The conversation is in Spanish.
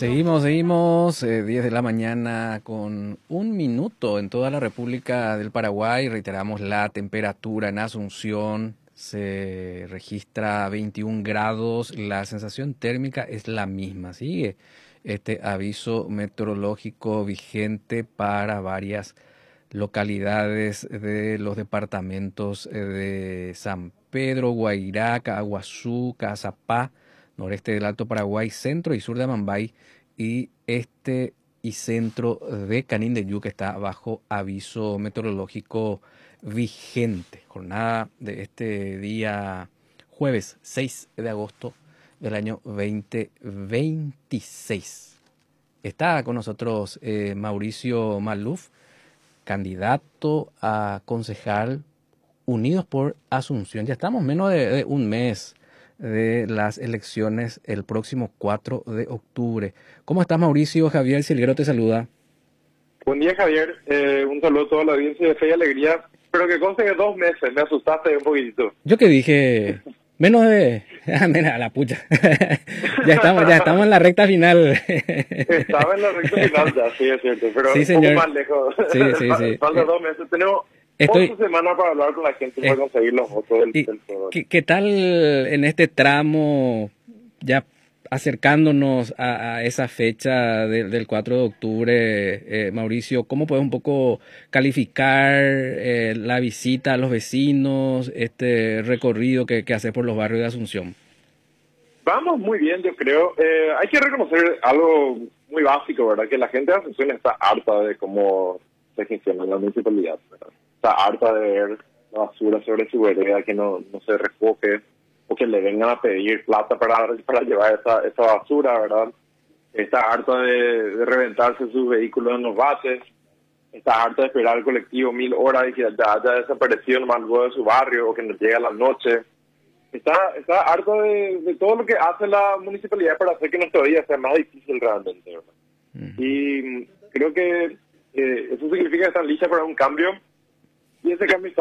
Seguimos, 10 de la mañana con 1 minuto en toda la República del Paraguay. Reiteramos la temperatura en Asunción, se registra 21 grados, la sensación térmica es la misma. Sigue este aviso meteorológico vigente para varias localidades de los departamentos de San Pedro, Guairá, Caaguazú, Caazapá, noreste del Alto Paraguay, centro y sur de Amambay y este y centro de Canindeyú, que está bajo aviso meteorológico vigente. Jornada de este día jueves 6 de agosto del año 2026. Está con nosotros Mauricio Maluf, candidato a concejal Unidos por Asunción. Ya estamos menos de un mes de las elecciones el próximo 4 de octubre. ¿Cómo estás, Mauricio? Javier Silguero te saluda. Buen día, Javier. Un saludo a toda la audiencia de Fe y Alegría. Pero que conste que 2 meses, me asustaste un poquitito. Yo que dije, menos de... mira, la pucha. ya estamos en la recta final. Estaba en la recta final ya, sí, es cierto. Pero Sí, un señor. poco más lejos. Sí. Falta 2 meses. Tenemos 11 semanas para hablar con la gente para conseguir los votos del pueblo. ¿Qué tal en este tramo, ya acercándonos a esa fecha del 4 de octubre, Mauricio? ¿Cómo puedes un poco calificar la visita a los vecinos, este recorrido que haces por los barrios de Asunción? Vamos muy bien, yo creo. Hay que reconocer algo muy básico, ¿verdad? Que la gente de Asunción está harta de cómo se gestiona la municipalidad, ¿verdad? Está harta de ver la basura sobre su vereda, que no se recoge, o que le vengan a pedir plata para llevar esa basura, ¿verdad? Está harta de reventarse sus vehículos en los baches, está harta de esperar el colectivo 1000 horas y que ya haya desaparecido nomás luego de su barrio, o que no llegue a la noche. Está harta de todo lo que hace la municipalidad para hacer que nuestro día sea más difícil realmente, ¿verdad? Y creo que eso significa que están listas para un cambio, y ese cambio está